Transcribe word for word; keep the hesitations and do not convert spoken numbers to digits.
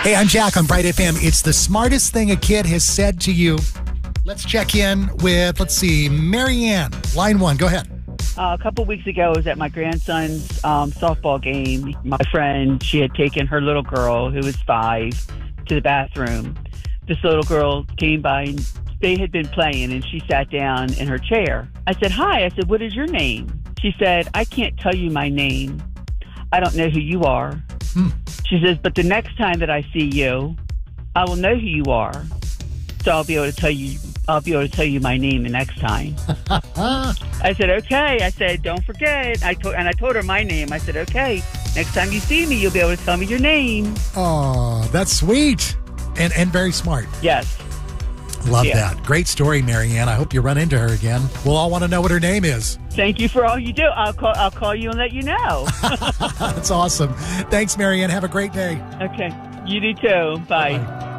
Hey, I'm Jack on Bright F M. It's the smartest thing a kid has said to you. Let's check in with, let's see, Marianne, line one. Go ahead. Uh, a couple weeks ago, I was at my grandson's um, softball game. My friend, she had taken her little girl, who was five, to the bathroom. This little girl came by, and they had been playing, and she sat down in her chair. I said, hi. I said, what is your name? She said, I can't tell you my name. I don't know who you are. Hmm. She says, but the next time that I see you, I will know who you are. So I'll be able to tell you, I'll be able to tell you my name the next time. I said, okay. I said, don't forget. I told, and I told her my name. I said, okay, next time you see me, you'll be able to tell me your name. Oh, that's sweet. And and very smart. Yes. Love yeah. that. Great story, Marianne. I hope you run into her again. We'll all want to know what her name is. Thank you for all you do. I'll call, I'll call you and let you know. That's awesome. Thanks, Marianne. Have a great day. Okay. You do too. Bye. Bye-bye.